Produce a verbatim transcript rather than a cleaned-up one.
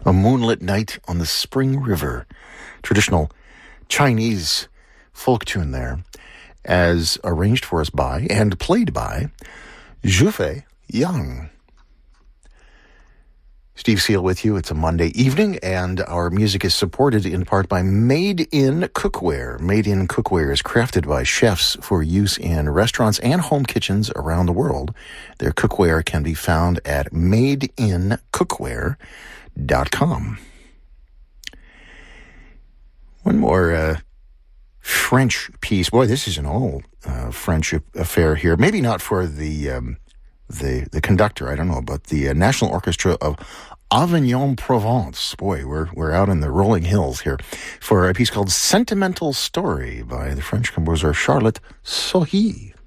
A Moonlit Night on the Spring River. Traditional Chinese folk tune there, as arranged for us by and played by Zhufei Yang. Steve Seal with you. It's a Monday evening, and our music is supported in part by Made in Cookware. Made in Cookware is crafted by chefs for use in restaurants and home kitchens around the world. Their cookware can be found at made in cookware dot com. One more uh, French piece. Boy, this is an all uh, French affair here. Maybe not for the um, the the conductor. I don't know, but the uh, National Orchestra of Avignon, Provence. Boy, we're we're out in the rolling hills here for a piece called "Sentimental Story" by the French composer Charlotte Sohi.